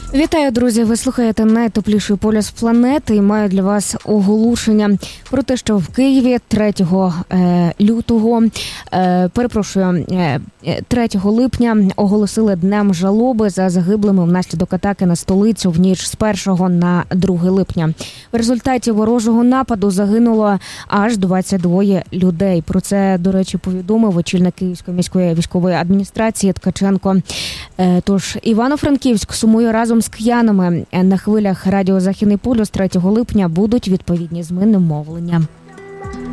Вітаю, друзі! Ви слухаєте найтепліший полюс планети і маю для вас оголошення про те, що в Києві 3 липня оголосили днем жалоби за загиблими внаслідок атаки на столицю в ніч з 1 на 2 липня. В результаті ворожого нападу загинуло аж 22 людей. Про це, до речі, повідомив очільник Київської міської військової адміністрації Ткаченко. Тож Івано-Франківськ сумує разом з киянами. На хвилях радіо «Західний полюс» 3 липня будуть відповідні зміни мовлення.